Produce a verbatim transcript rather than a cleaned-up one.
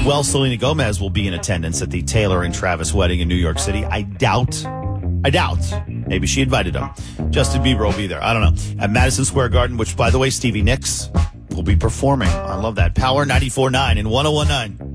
well, Selena Gomez will be in attendance at the Taylor and Travis wedding in New York City. I doubt, I doubt. Maybe she invited him. Justin Bieber will be there. I don't know. At Madison Square Garden, which, by the way, Stevie Nicks will be performing. I love that. Power ninety-four point nine and one oh one point nine.